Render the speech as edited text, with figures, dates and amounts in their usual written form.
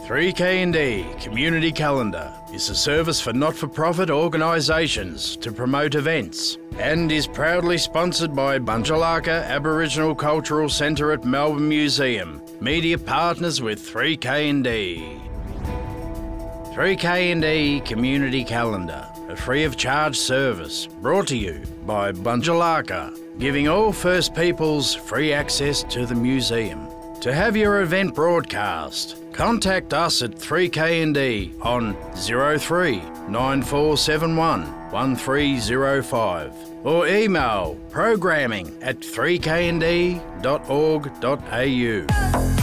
3K&D Community Calendar is a service for not-for-profit organisations to promote events and is proudly sponsored by Bunjalaka Aboriginal Cultural Centre at Melbourne Museum, media partners with 3K&D. 3K&D Community Calendar, a free-of-charge service brought to you by Bunjalaka, giving all First Peoples free access to the museum. To have your event broadcast, contact us at 3K&D on 03 9471 1305 or email programming@3knd.org.au.